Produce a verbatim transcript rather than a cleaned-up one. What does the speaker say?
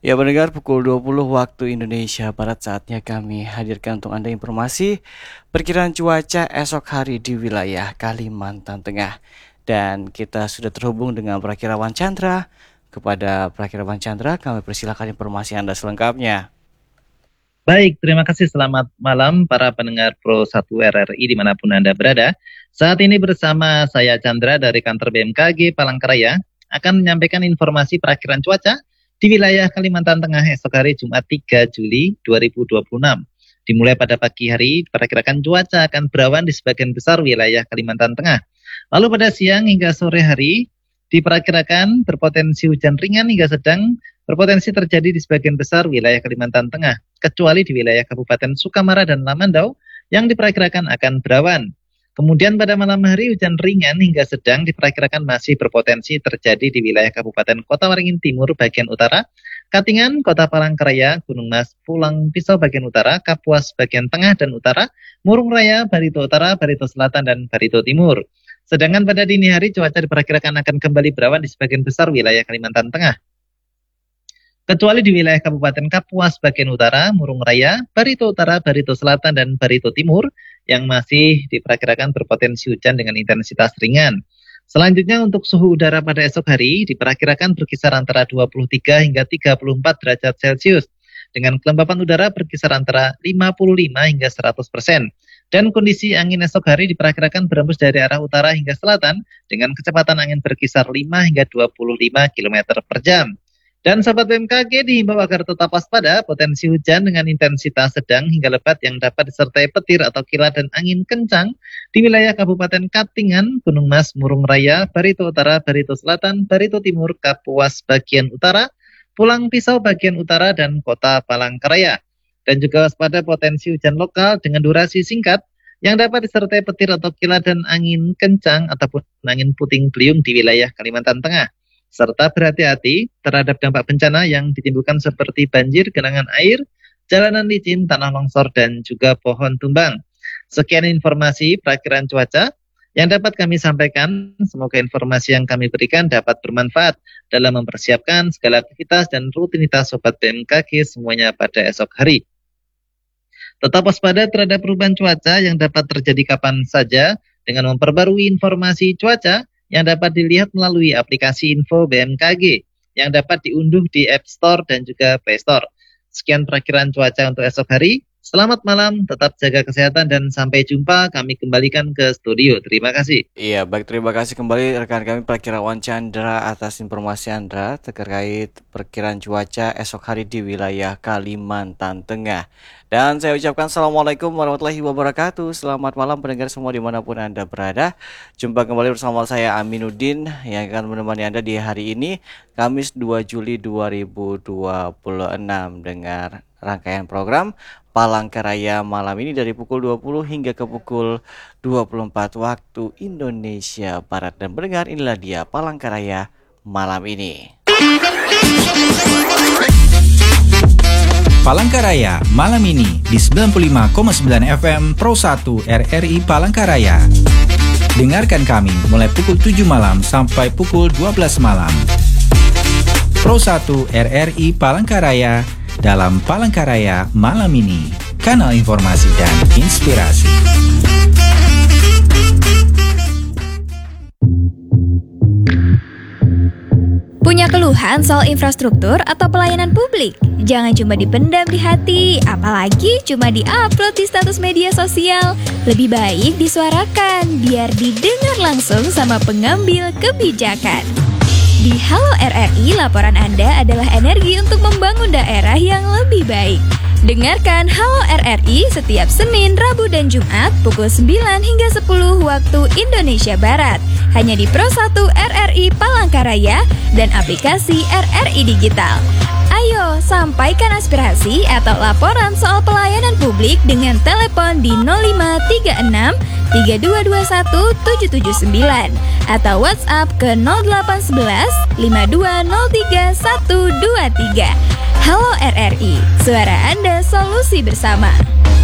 Ya pendengar, pukul dua puluh waktu Indonesia Barat saatnya kami hadirkan untuk Anda informasi perkiraan cuaca esok hari di wilayah Kalimantan Tengah. Dan kita sudah terhubung dengan Prakirawan Chandra. Kepada Prakirawan Chandra, kami persilakan informasi Anda selengkapnya. Baik, terima kasih. Selamat malam para pendengar Pro satu R R I dimanapun Anda berada. Saat ini bersama saya Chandra dari kantor B M K G Palangkaraya akan menyampaikan informasi perakiraan cuaca di wilayah Kalimantan Tengah esok hari Jumat tiga Juli dua ribu dua puluh enam. Dimulai pada pagi hari, diperkirakan cuaca akan berawan di sebagian besar wilayah Kalimantan Tengah. Lalu pada siang hingga sore hari, diperkirakan berpotensi hujan ringan hingga sedang berpotensi terjadi di sebagian besar wilayah Kalimantan Tengah, kecuali di wilayah Kabupaten Sukamara dan Lamandau yang diperkirakan akan berawan. Kemudian pada malam hari hujan ringan hingga sedang diperkirakan masih berpotensi terjadi di wilayah Kabupaten Kota Waringin Timur bagian utara, Katingan, Kota Palangkaraya, Gunung Mas, Pulang Pisau bagian utara, Kapuas bagian tengah dan utara, Murung Raya, Barito Utara, Barito Selatan, dan Barito Timur. Sedangkan pada dini hari cuaca diperkirakan akan kembali berawan di sebagian besar wilayah Kalimantan Tengah, kecuali di wilayah Kabupaten Kapuas bagian utara, Murung Raya, Barito Utara, Barito Selatan, dan Barito Timur yang masih diperkirakan berpotensi hujan dengan intensitas ringan. Selanjutnya untuk suhu udara pada esok hari diperkirakan berkisar antara dua puluh tiga hingga tiga puluh empat derajat Celcius dengan kelembapan udara berkisar antara lima puluh lima hingga seratus persen. Dan kondisi angin esok hari diperkirakan berembus dari arah utara hingga selatan dengan kecepatan angin berkisar lima hingga dua puluh lima kilometer per jam. Dan sahabat B M K G dihimbau agar tetap waspada potensi hujan dengan intensitas sedang hingga lebat yang dapat disertai petir atau kilat dan angin kencang di wilayah Kabupaten Katingan, Gunung Mas, Murung Raya, Barito Utara, Barito Selatan, Barito Timur, Kapuas bagian utara, Pulang Pisau bagian utara, dan Kota Palangkaraya. Dan juga waspada potensi hujan lokal dengan durasi singkat yang dapat disertai petir atau kilat dan angin kencang ataupun angin puting beliung di wilayah Kalimantan Tengah. Serta berhati-hati terhadap dampak bencana yang ditimbulkan seperti banjir, genangan air, jalanan licin, tanah longsor, dan juga pohon tumbang. Sekian informasi perakiraan cuaca yang dapat kami sampaikan. Semoga informasi yang kami berikan dapat bermanfaat dalam mempersiapkan segala aktivitas dan rutinitas Sobat B M K G semuanya pada esok hari. Tetap waspada terhadap perubahan cuaca yang dapat terjadi kapan saja dengan memperbarui informasi cuaca yang dapat dilihat melalui aplikasi Info B M K G yang dapat diunduh di App Store dan juga Play Store. Sekian perakiraan cuaca untuk esok hari. Selamat malam, tetap jaga kesehatan, dan sampai jumpa. Kami kembalikan ke studio. Terima kasih. Iya, baik, terima kasih kembali rekan kami Prakirawan Chandra atas informasi Anda terkait perkiraan cuaca esok hari di wilayah Kalimantan Tengah. Dan saya ucapkan Assalamualaikum warahmatullahi wabarakatuh. Selamat malam pendengar semua dimanapun Anda berada. Jumpa kembali bersama saya Aminuddin yang akan menemani Anda di hari ini, Kamis dua Juli dua ribu dua puluh enam, dengan rangkaian program Palangkaraya malam ini dari pukul dua puluh hingga ke pukul dua puluh empat waktu Indonesia Barat. Dan pendengar, inilah dia Palangkaraya malam ini. Palangkaraya malam ini di sembilan puluh lima koma sembilan F M Pro satu R R I Palangkaraya. Dengarkan kami mulai pukul tujuh malam sampai pukul dua belas malam. Pro satu R R I Palangkaraya dalam Palangkaraya malam ini, kanal informasi dan inspirasi. Punya keluhan soal infrastruktur atau pelayanan publik? Jangan cuma dipendam di hati, apalagi cuma di-upload di status media sosial. Lebih baik disuarakan, biar didengar langsung sama pengambil kebijakan. Di Halo R R I, laporan Anda adalah energi untuk membangun daerah yang lebih baik. Dengarkan Halo R R I setiap Senin, Rabu, dan Jumat pukul sembilan hingga sepuluh waktu Indonesia Barat. Hanya di Pro satu R R I Palangkaraya dan aplikasi R R I Digital. Ayo, sampaikan aspirasi atau laporan soal pelayanan publik dengan telepon di nol lima tiga enam tiga dua dua satu tujuh tujuh sembilan atau WhatsApp ke nol delapan satu satu lima dua nol tiga satu dua tiga. Halo R R I, suara Anda, solusi bersama.